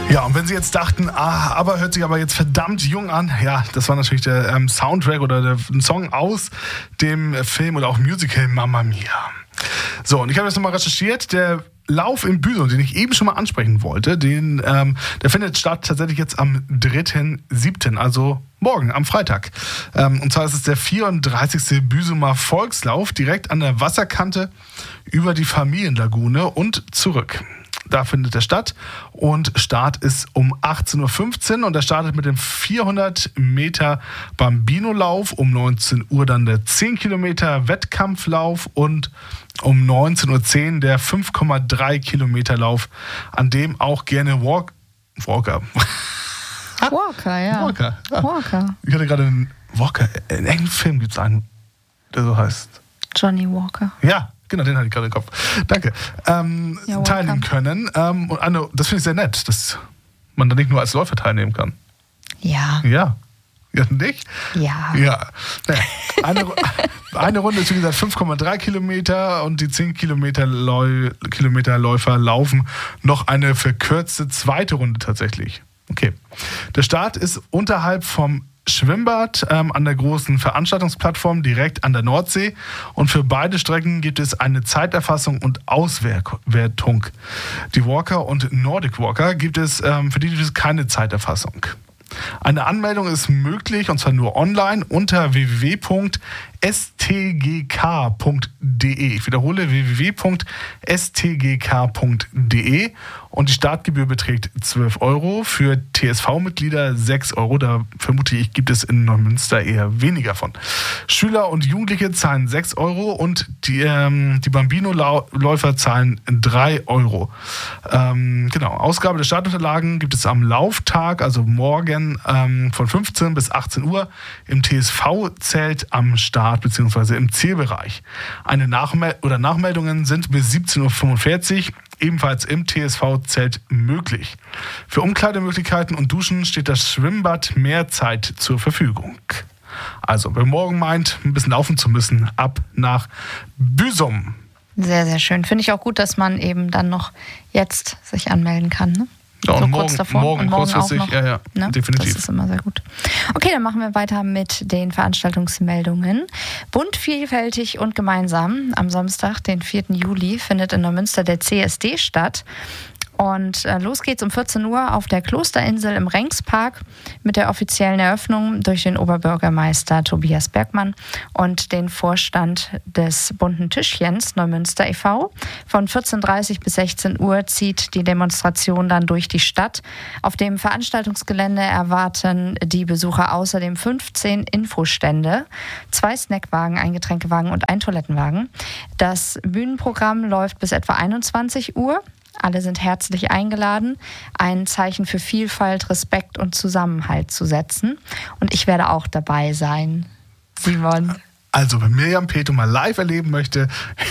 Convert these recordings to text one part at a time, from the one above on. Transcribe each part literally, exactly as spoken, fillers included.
Ja, und wenn Sie jetzt dachten, ah, aber hört sich aber jetzt verdammt jung an, ja, das war natürlich der ähm, Soundtrack oder der ein Song aus dem Film oder auch Musical Mamma Mia. So, und ich habe jetzt nochmal recherchiert, der Lauf in Büsum, den ich eben schon mal ansprechen wollte, den, ähm, der findet statt tatsächlich jetzt am dritten siebten, also morgen, am Freitag. Ähm, und zwar ist es der vierunddreißigste Büsumer Volkslauf direkt an der Wasserkante über die Familienlagune und zurück. Da findet er statt und Start ist um achtzehn Uhr fünfzehn und er startet mit dem vierhundert Meter Bambino-Lauf, um neunzehn Uhr dann der zehn Kilometer Wettkampflauf und um neunzehn Uhr zehn der fünf Komma drei Kilometer Lauf, an dem auch gerne Walk, Walker. Walker, ja. Walker. Ja. Walker. Ich hatte gerade einen Walker, in englischen Film gibt es einen, der so heißt. Johnny Walker. Ja. Genau, den hatte ich gerade im Kopf. Danke. Ähm, ja, teilnehmen können. Ähm, und eine, das finde ich sehr nett, dass man da nicht nur als Läufer teilnehmen kann. Ja. Ja. Ja, nicht? Ja. Ja. Naja, eine, eine Runde ist wie gesagt fünf Komma drei Kilometer und die zehn Kilometer, Läu- Kilometer Läufer laufen noch eine verkürzte zweite Runde tatsächlich. Okay. Der Start ist unterhalb vom Schwimmbad ähm, an der großen Veranstaltungsplattform direkt an der Nordsee und für beide Strecken gibt es eine Zeiterfassung und Auswertung. Die Walker und Nordic Walker gibt es, ähm, für die gibt es keine Zeiterfassung. Eine Anmeldung ist möglich und zwar nur online unter w w w punkt s t g k punkt d e. Ich wiederhole w w w punkt s t g k punkt d e und die Startgebühr beträgt zwölf Euro, für T S V-Mitglieder sechs Euro. Da vermute ich, gibt es in Neumünster eher weniger von. Schüler und Jugendliche zahlen sechs Euro und die, ähm, die Bambino-Läufer zahlen drei Euro. Ähm, genau, Ausgabe der Startunterlagen gibt es am Lauftag, also morgen ähm, von fünfzehn bis achtzehn Uhr im T S V-Zelt am Start bzw. im Zielbereich. Eine Nachmel- oder Nachmeldungen sind bis siebzehn Uhr fünfundvierzig ebenfalls im T S V-Zelt möglich. Für Umkleidemöglichkeiten und Duschen steht das Schwimmbad Mehrzeit zur Verfügung. Also, wer morgen meint, ein bisschen laufen zu müssen, ab nach Büsum. Sehr, sehr schön. Finde ich auch gut, dass man eben dann noch jetzt sich anmelden kann, ne? Ja, so und kurz morgen, davor. morgen, und morgen kurzfristig, auch noch, ja, ja, ne? definitiv. Das ist immer sehr gut. Okay, dann machen wir weiter mit den Veranstaltungsmeldungen. Bunt, vielfältig und gemeinsam. Am Samstag, den vierten Juli, findet in Neumünster der C S D statt. Und äh, los geht's um vierzehn Uhr auf der Klosterinsel im Rengspark mit der offiziellen Eröffnung durch den Oberbürgermeister Tobias Bergmann und den Vorstand des Bunten Tischchens Neumünster e V Von vierzehn Uhr dreißig bis sechzehn Uhr zieht die Demonstration dann durch die Stadt. Auf dem Veranstaltungsgelände erwarten die Besucher außerdem fünfzehn Infostände, zwei Snackwagen, ein Getränkewagen und ein Toilettenwagen. Das Bühnenprogramm läuft bis etwa einundzwanzig Uhr. Alle sind herzlich eingeladen, ein Zeichen für Vielfalt, Respekt und Zusammenhalt zu setzen. Und ich werde auch dabei sein, Simon. Also, wenn Mirjam Peto mal live erleben möchte,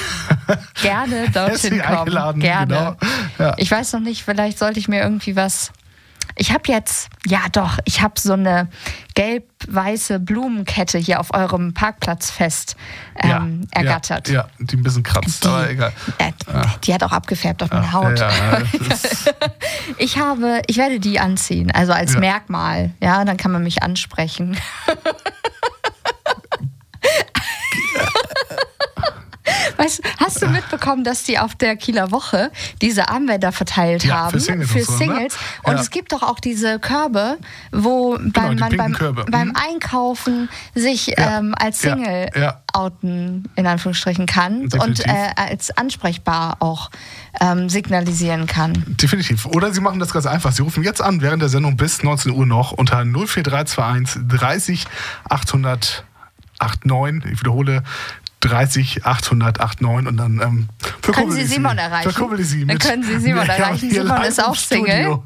gerne dorthin kommen. Eingeladen, gerne. Genau. Ja. Ich weiß noch nicht, vielleicht sollte ich mir irgendwie was... Ich habe jetzt, ja doch, ich habe so eine gelb-weiße Blumenkette hier auf eurem Parkplatzfest ähm, ja, ergattert. Ja, ja, die ein bisschen kratzt, die, aber egal. Äh, die hat auch abgefärbt auf meine Haut. Ja, ja, ich habe, ich werde die anziehen, also als ja. Merkmal. Ja, dann kann man mich ansprechen. Weißt, hast du mitbekommen, dass die auf der Kieler Woche diese Armbänder verteilt ja, haben für Singles? Für und, so, Singles. Ne? Und ja. es gibt doch auch diese Körbe, wo genau, beim, man beim, Körbe. beim mhm. Einkaufen sich ja. ähm, als Single ja. Ja. outen, in Anführungsstrichen, kann. Definitiv. Und äh, als ansprechbar auch ähm, signalisieren kann. Definitiv. Oder Sie machen das ganz einfach. Sie rufen jetzt an, während der Sendung bis neunzehn Uhr noch unter null vier drei zwei eins dreißig achthundert neunundachtzig. Ich wiederhole, dreißig achthundert neunundachtzig und dann ähm, können Sie Simon Sie. erreichen. Verkuppel Sie mit. Dann können Sie Simon erreichen. Simon ist auch Single.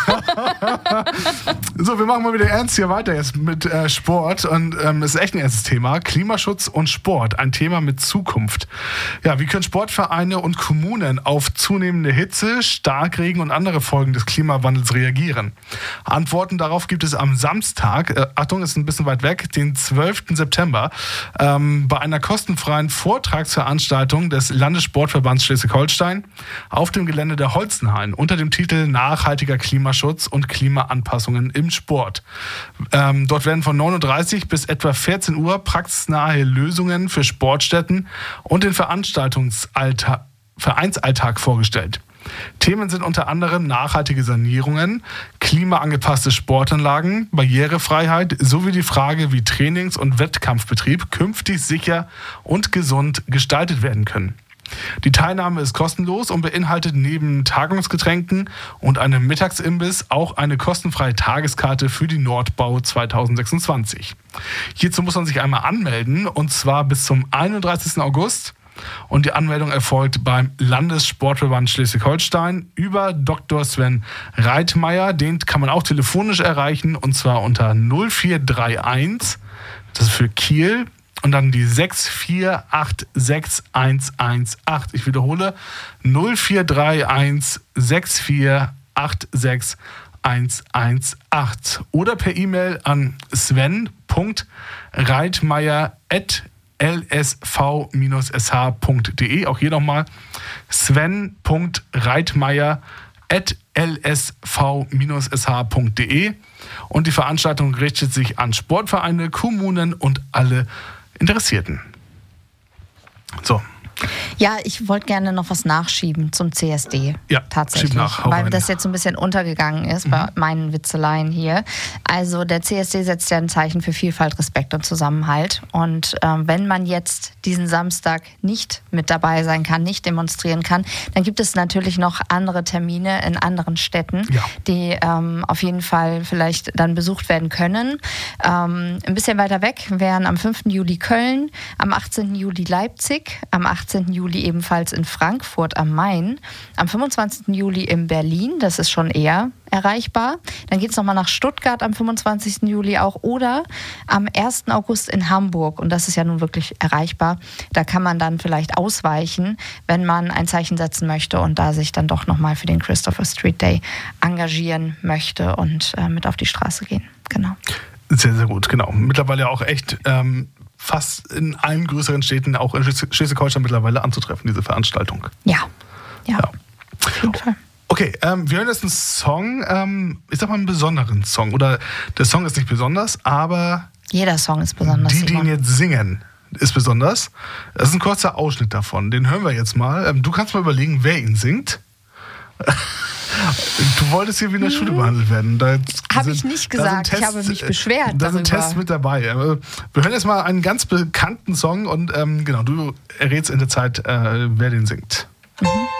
So, wir machen mal wieder ernst hier weiter jetzt mit äh, Sport und ähm, es ist echt ein ernstes Thema. Klimaschutz und Sport, ein Thema mit Zukunft. Ja, wie können Sportvereine und Kommunen auf zunehmende Hitze, Starkregen und andere Folgen des Klimawandels reagieren? Antworten darauf gibt es am Samstag, äh, Achtung, ist ein bisschen weit weg, den zwölften September, ähm, bei einer kostenfreien kostenfreien Vortragsveranstaltung des Landessportverbands Schleswig-Holstein auf dem Gelände der Holzenhain unter dem Titel Nachhaltiger Klimaschutz und Klimaanpassungen im Sport. Ähm, dort werden von neun Uhr dreißig bis etwa vierzehn Uhr praxisnahe Lösungen für Sportstätten und den Veranstaltungsalltag, Vereinsalltag vorgestellt. Themen sind unter anderem nachhaltige Sanierungen, klimaangepasste Sportanlagen, Barrierefreiheit sowie die Frage, wie Trainings- und Wettkampfbetrieb künftig sicher und gesund gestaltet werden können. Die Teilnahme ist kostenlos und beinhaltet neben Tagungsgetränken und einem Mittagsimbiss auch eine kostenfreie Tageskarte für die Nordbau zwanzig sechsundzwanzig. Hierzu muss man sich einmal anmelden, und zwar bis zum einunddreißigsten August. Und die Anmeldung erfolgt beim Landessportverband Schleswig-Holstein über Doktor Sven Reitmeier. Den kann man auch telefonisch erreichen, und zwar unter null vier drei eins, das ist für Kiel, und dann die sechs vier acht sechs eins eins acht. Ich wiederhole, null vier drei eins sechs vier acht sechs eins eins acht. Oder per E-Mail an sven punkt reitmeier at l s v s h punkt d e. Auch hier nochmal sven punkt reitmeier at l s v s h punkt d e. Und die Veranstaltung richtet sich an Sportvereine, Kommunen und alle Interessierten. So. Ja, ich wollte gerne noch was nachschieben zum C S D. Ja, tatsächlich. schieb nach, weil rein. das jetzt so ein bisschen untergegangen ist mhm. bei meinen Witzeleien hier. Also der C S D setzt ja ein Zeichen für Vielfalt, Respekt und Zusammenhalt. Und ähm, wenn man jetzt diesen Samstag nicht mit dabei sein kann, nicht demonstrieren kann, dann gibt es natürlich noch andere Termine in anderen Städten, ja. die ähm, auf jeden Fall vielleicht dann besucht werden können. Ähm, ein bisschen weiter weg wären am fünften Juli Köln, am achtzehnten Juli Leipzig, am achtzehnten Juli ebenfalls in Frankfurt am Main, am fünfundzwanzigsten Juli in Berlin, das ist schon eher erreichbar. Dann geht es nochmal nach Stuttgart am fünfundzwanzigsten Juli auch, oder am ersten August in Hamburg, und das ist ja nun wirklich erreichbar. Da kann man dann vielleicht ausweichen, wenn man ein Zeichen setzen möchte und da sich dann doch nochmal für den Christopher Street Day engagieren möchte und äh, mit auf die Straße gehen. Genau. Sehr, sehr gut, genau. Mittlerweile auch echt ähm, fast in allen größeren Städten, auch in Schleswig-Holstein mittlerweile anzutreffen, diese Veranstaltung. Ja, ja, ja. Auf jeden Fall. Okay, ähm, wir hören jetzt einen Song, ähm, ich sag mal einen besonderen Song. Oder der Song ist nicht besonders, aber jeder Song ist besonders. Die, die ihn jetzt singen, ist besonders. Das ist ein kurzer Ausschnitt davon. Den hören wir jetzt mal. Ähm, du kannst mal überlegen, wer ihn singt. Du wolltest hier wie in der Schule behandelt werden. Habe ich nicht gesagt, Tests, ich habe mich beschwert Da darüber. sind Tests mit dabei. Wir hören jetzt mal einen ganz bekannten Song und ähm, genau, du errätst in der Zeit, äh, wer den singt. Mhm.